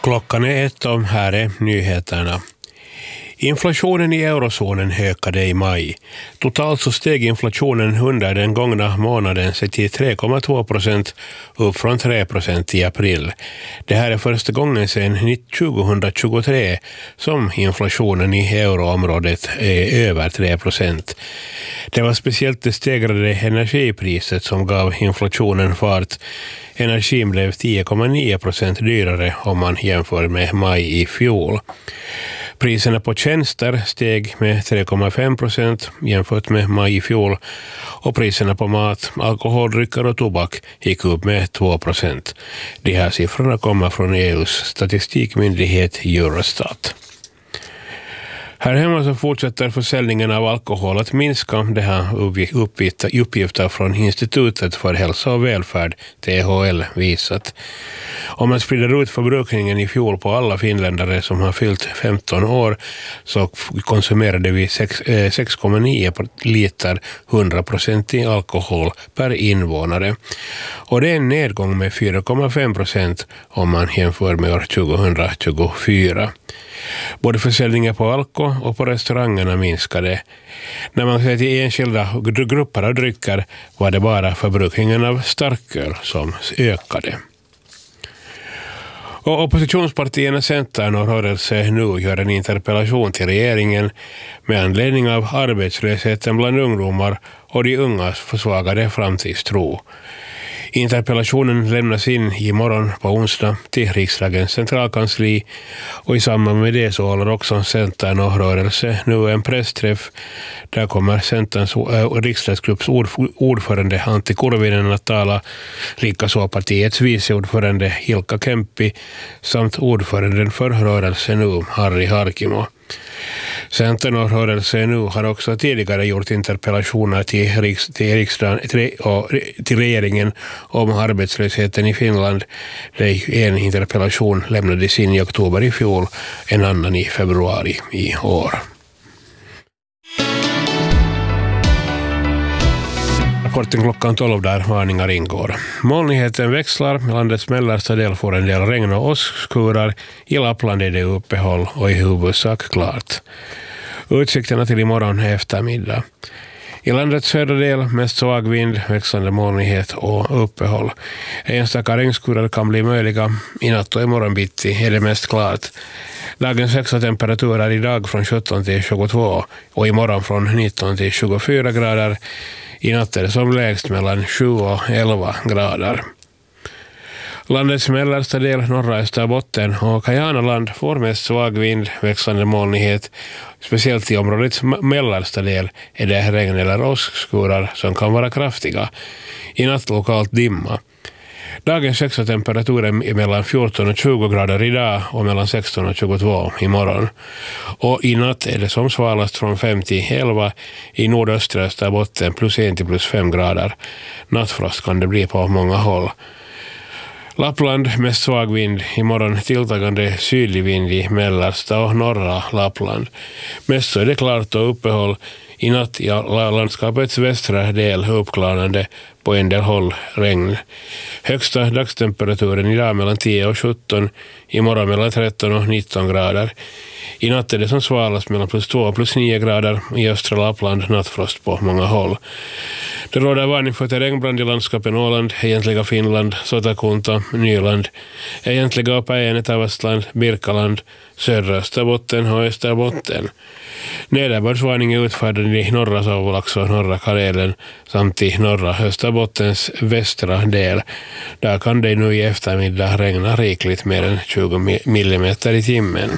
Klockan är 1 och här är nyheterna. Inflationen i eurozonen ökade i maj. Totalt så steg inflationen under den gångna månaden sig till 3,2%, upp från 3% i april. Det här är första gången sedan 2023 som inflationen i euroområdet är över 3%. Det var speciellt det stegrade energipriset som gav inflationen fart. Energin blev 10,9% dyrare om man jämför med maj i fjol. Priserna på tjänster steg med 3,5% jämfört med maj i fjol och priserna på mat, alkoholdrycker och tobak gick upp med 2%. De här siffrorna kommer från EU:s statistikmyndighet Eurostat. Här hemma så fortsätter försäljningen av alkohol att minska. Det här uppgifter från Institutet för hälsa och välfärd, THL, visat. Om man sprider ut förbrukningen i fjol på alla finländare som har fyllt 15 år så konsumerade vi 6,9 liter 100% alkohol per invånare. Och det är en nedgång med 4,5% om man jämför med år 2024. Både försäljningen på alkohol och på restaurangerna minskade. När man ser till enskilda grupper av drycker var det bara förbrukningen av starköl som ökade. Och oppositionspartierna Centern och Rörelse nu gör en interpellation till regeringen med anledning av arbetslösheten bland ungdomar och de ungas försvagade framtidstro. Interpellationen lämnas in imorgon på onsdag till riksdagens centralkansli och i samband med det så håller också Centern och Rörelse nu en pressträff. Där kommer Centerns riksdagsgrupps ordförande Antti Kurvinen att tala, likaså partiets viceordförande Hilkka Kemppi samt ordföranden för Rörelse nu Harri Harkimo. Centern och Rörelse nu har också tidigare gjort interpellationer till regeringen om arbetslösheten i Finland. En interpellation lämnades in i oktober i fjol, en annan i februari i år. Rapporten klockan 12 där varningar ingår. Molnigheten växlar, landets mellersta del får en del regn och åskskurar. I Lappland är det uppehåll och i huvudsak klart. Utsikterna till imorgon eftermiddag. I landets södra del mest svag vind, växlande molnighet och uppehåll. Enstaka regnskurar kan bli möjliga. I natt och imorgon bitti är det mest klart. Dagens högsta temperatur är idag från 17 till 22 och imorgon från 19 till 24 grader. I natt är det som lägst mellan 7 och 11 grader. Landets mellersta del, norra Österbotten och Kajanaland får mest svag vind, växlande molnighet. Speciellt i områdets mellersta del är det regn eller åskskurar som kan vara kraftiga. I natt lokalt dimma. Dagens högsta temperatur är mellan 14 och 20 grader idag och mellan 16 och 22 imorgon. Och i natt är det som svalast från 5 till 11 i nordöstra Österbotten plus 1 till plus 5 grader. Nattfrost kan det bli på många håll. Lappland mest svag vind, imorgon tilltagande sydlig vind i mellersta och norra Lappland. Mest så är det klart och uppehåll. I natt i landskapets västra del uppklarande, på en del håll regn. Högsta dagstemperaturen idag mellan 10 och 17, imorgon mellan 13 och 19 grader. I natt är det som svalast mellan plus 2 och plus 9 grader, i östra Lappland nattfrost på många håll. Det råder varning för terrängbrand i landskapen Åland, egentliga Finland, Sotakunta, Nyland, egentliga och Päijänne, Tavastland, Birkaland, södra Österbotten och Österbotten. Nederbördsvarning är utfärdad i norra Savolax och norra Karelen samt i norra Österbottens västra del. Där kan det nu i eftermiddag regna rikligt mer än 20 millimeter i timmen.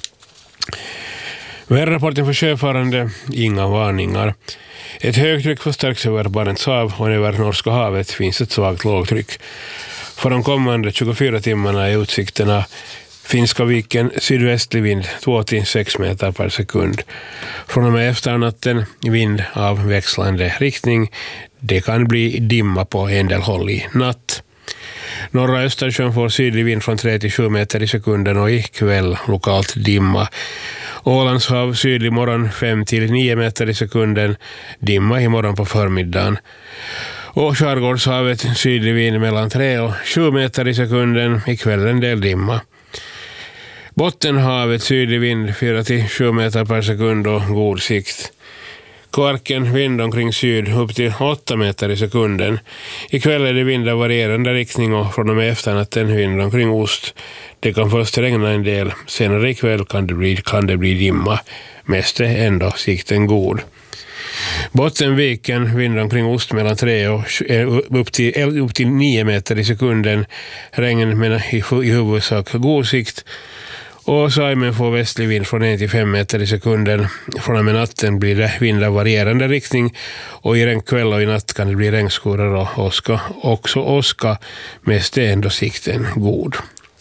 Väderrapporten för sjöfarande, inga varningar. Ett högtryck förstärks över Barents hav och över Norska havet finns ett svagt lågtryck. För de kommande 24 timmarna är utsikterna Finska viken sydvästlig vind 2-6 meter per sekund. Från och med efternatten vind av växlande riktning. Det kan bli dimma på en del håll i natt. Norra Östersjön får sydlig vind från 3-7 meter i sekunden och ikväll lokalt dimma. Ålands hav sydlig morgon 5-9 meter i sekunden, dimma imorgon på förmiddagen. Och Skärgårdshavet sydlig vind mellan 3 och 7 meter i sekunden, ikväll en del dimma. Bottenhavet sydlig vind 4-7 meter per sekund och god sikt. Kvarken vind omkring syd upp till 8 meter i sekunden. Ikväll är det vind av varierande riktning och från och med efternatten vind omkring ost. Det kan först regna en del. Senare ikväll kan det bli dimma. Mest är ändå sikten god. Bottenviken vind omkring ost mellan 3 och upp till 9 meter i sekunden. Regn men i huvudsak god sikt. Och Saimen får västlig vind från 1 till 5 meter i sekunden. Från och med natten blir det vind av varierande riktning och i kväll och i natt kan det bli regnskurar och åska. Också åska, mest är ändå sikten god.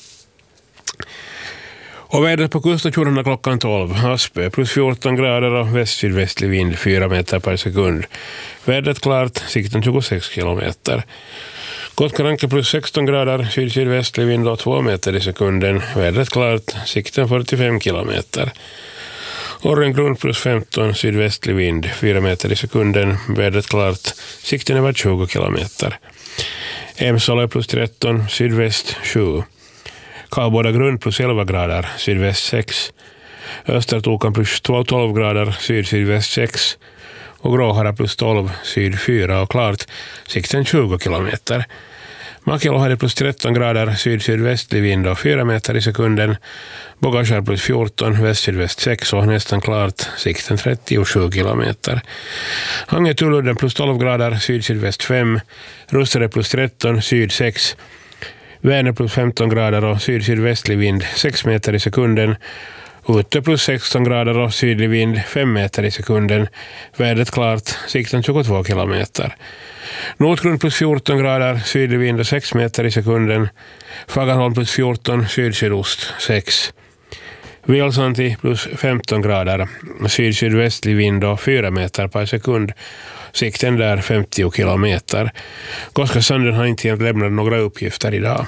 Och vädret på kuststationerna klockan 12. Aspö plus 14 grader och väst-sydvästlig vind 4 meter per sekund. Vädret klart, sikten 26 kilometer. Gotkaranke plus 16 grader, syd-sydvästlig vind och 2 meter i sekunden. Vädret klart, sikten 45 kilometer. Orrengrund plus 15, sydvästlig vind 4 meter i sekunden. Vädret klart, sikten över 20 kilometer. Emsala plus 13, sydväst 7. Kallbodagrund plus 11 grader, sydväst 6. Östertokan plus 12 grader, syd-sydväst 6. Och Gråhara plus 12, syd 4 och klart, sikten 20 kilometer. Makelohade plus 13 grader, syd-sydvästlig vind och 4 meter i sekunden. Bogaskär plus 14, väst-sydväst 6 och nästan klart, sikten 37 kilometer. Hangetuludden plus 12 grader, syd-sydväst 5. Russare plus 13, syd 6. Vänern plus 15 grader och syd-sydvästlig vind 6 meter i sekunden. Ute plus 16 grader och sydlig vind 5 meter i sekunden. Vädret klart, sikten 22 kilometer. Nordgrund plus 14 grader, sydlig vind och 6 meter i sekunden. Fagerholm plus 14, syd-sydost 6. Vilsanti plus 15 grader, syd-sydvästlig vind och 4 meter per sekund. Sikten där 50 kilometer. Koskasanden har inte lämnat några uppgifter idag.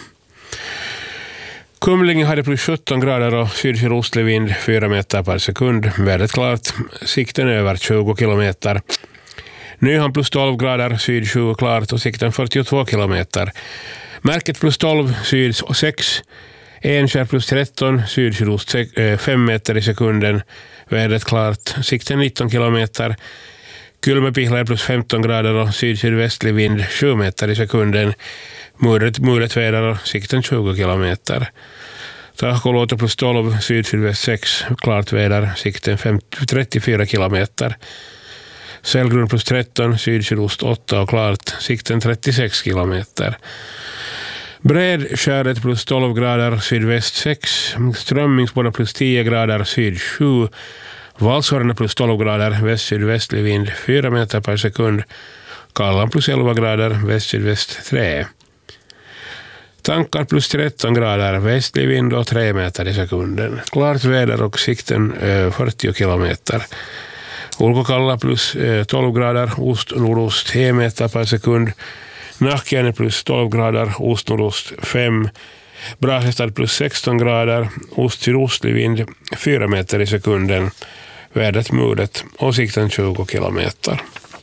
Kumlinge hade plus 17 grader och syd-sydostlig vind 4 meter per sekund. Vädret klart, sikten över 20 kilometer. Nyhamn plus 12 grader, syd 20 klart och sikten 42 kilometer. Märket plus 12, syd 6. Enskär plus 13, syd-sydost 5 meter i sekunden. Vädret klart, sikten 19 kilometer. Kylmäpihla plus 15 grader och syd-sydvästlig vind 7 meter i sekunden. Mulet väder och sikten 20 kilometer. Tahkoluoto plus 12, syd-sydväst 6, klart väder, sikten 34 kilometer. Sällgrund plus 13, syd-sydost 8 och klart, sikten 36 kilometer. Bredskäret plus 12 grader, sydväst 6. Strömmingsboda plus 10 grader, syd 7. Valsårarna plus 12 grader, väst-sydvästlig vind 4 meter per sekund. Kallan plus 11 grader, väst-sydväst 3. Tankar plus 13 grader, västlig vind och 3 meter i sekunden. Klart väder och sikten 40 kilometer. Ulkokalla plus 12 grader, ost-nordost 3 meter per sekund. Nahkiainen plus 12 grader, ost-nordost 5. Brahestad plus 16 grader, ost-sydostlig vind 4 meter i sekunden. Vädret mulet och sikten 20 kilometer.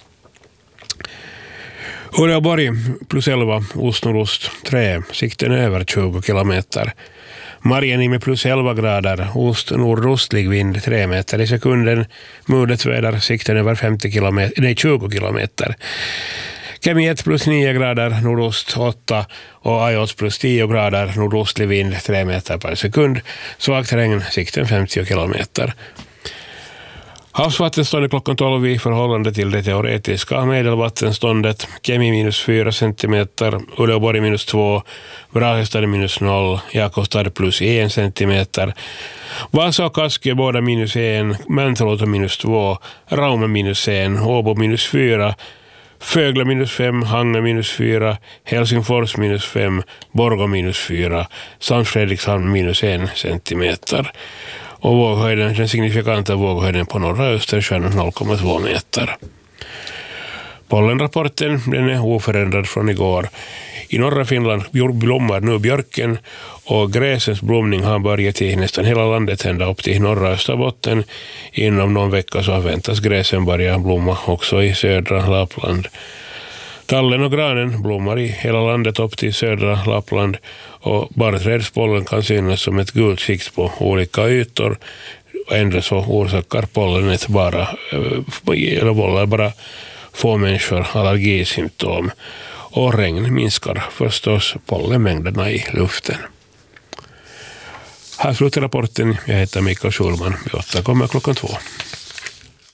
Uleåborg plus 11, ost-nordost 3, sikten över 20 kilometer. Marjaniemi plus 11 grader, ost-nordostlig vind 3 meter i sekunden. Mulet väder, sikten över 20 kilometer. Kemiet plus 9 grader, nordost 8 och Ajos plus 10 grader, nordostlig vind 3 meter per sekund. Svagt regn, sikten 50 kilometer. Havsvattenståndet klockan 12 i förhållande till det teoretiska medelvattenståndet. Kemi minus 4 centimeter, Uleåborg minus 2, Brahestad minus 0, Jakobstad plus 1 centimeter. Vasa och Kaskö båda minus 1, Mäntäluoto minus 2, Rauma minus 1, Åbo minus 4, Fögle minus 5, Hangö minus 4, Helsingfors minus 5, Borgå minus 4, samt Fredrikshamn minus 1 centimeter. Och våghöjden, den signifikanta våghöjden på norra Östersjön 0,2 meter. Pollenrapporten den är oförändrad från igår. I norra Finland blommar nu björken och gräsens blomning har börjat i nästan hela landet ända upp till norra Österbotten. Inom någon vecka så väntas gräsen börja blomma också i södra Lappland. Tallen och granen blommar i hela landet upp till södra Lappland och barrträdspollen kan synas som ett gult skikt på olika ytor. Ändå så orsakar pollenet vållar bara få människor allergisymptom. Och regn minskar förstås pollenmängderna i luften. Här slutar rapporten. Jag heter Mikael Schulman. Vi återkommer 2:00.